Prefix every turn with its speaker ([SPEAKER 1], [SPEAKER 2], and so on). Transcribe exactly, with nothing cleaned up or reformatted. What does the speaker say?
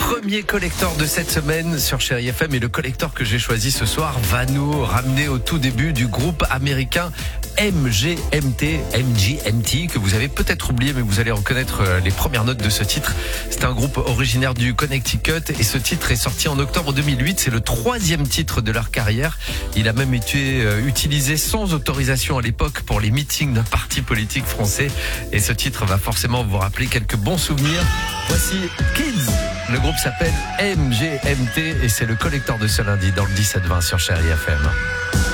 [SPEAKER 1] Premier collector de cette semaine sur Chérie F M, et le collector que j'ai choisi ce soir va nous ramener au tout début du groupe américain M G M T, M G M T, que vous avez peut-être oublié, mais vous allez reconnaître les premières notes de ce titre. C'est un groupe originaire du Connecticut et ce titre est sorti en octobre deux mille huit. C'est le troisième titre de leur carrière. Il a même été utilisé sans autorisation à l'époque pour les meetings d'un parti politique français. Et ce titre va forcément vous rappeler quelques bons souvenirs. Voici Kids. Le groupe s'appelle M G M T et c'est le collector de ce lundi dans le dix-sept vingt sur Chérie F M.